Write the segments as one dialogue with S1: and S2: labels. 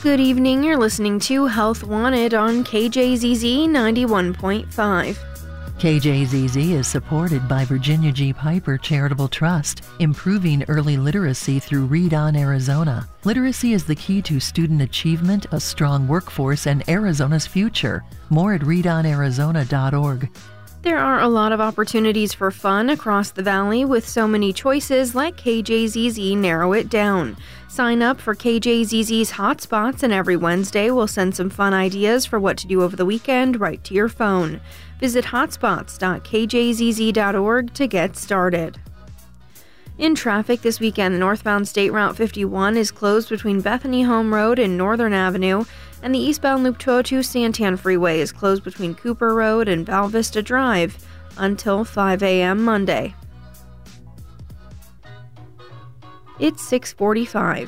S1: Good evening, you're listening to Health Wanted on KJZZ 91.5.
S2: KJZZ is supported by Virginia G. Piper Charitable Trust, improving early literacy through Read On Arizona. Literacy is the key to student achievement, a strong workforce, and Arizona's future. More at readonarizona.org.
S1: There are a lot of opportunities for fun across the valley with so many choices. Let KJZZ narrow it down. Sign up for KJZZ's Hotspots, and every Wednesday we'll send some fun ideas for what to do over the weekend right to your phone. Visit hotspots.kjzz.org to get started. In traffic this weekend, northbound State Route 51 is closed between Bethany Home Road and Northern Avenue, and the eastbound Loop 202 Santan Freeway is closed between Cooper Road and Val Vista Drive until 5 a.m. Monday. It's 6:45.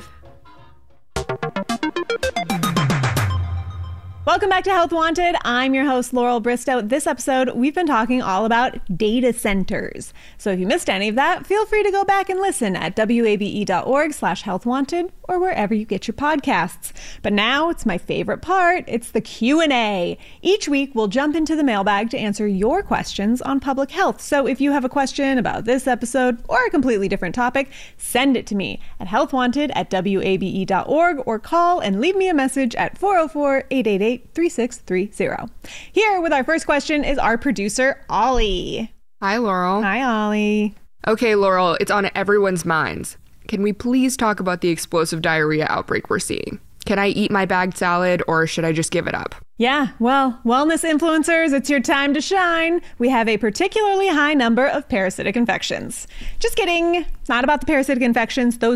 S3: Welcome back to Health Wanted. I'm your host, Laurel Bristow. This episode, we've been talking all about data centers. So if you missed any of that, feel free to go back and listen at wabe.org/healthwanted or wherever you get your podcasts. But now it's my favorite part. It's the Q&A. Each week, we'll jump into the mailbag to answer your questions on public health. So if you have a question about this episode or a completely different topic, send it to me at healthwanted@wabe.org or call and leave me a message at 404-888-3630. Here with our first question is our producer, Ollie.
S4: Hi, Laurel.
S3: Hi, Ollie.
S4: Okay, Laurel, it's on everyone's minds. Can we please talk about the explosive diarrhea outbreak we're seeing? Can I eat my bagged salad or should I just give it up?
S3: Yeah, well, wellness influencers, it's your time to shine. We have a particularly high number of parasitic infections. Just kidding. It's not about the parasitic infections. Those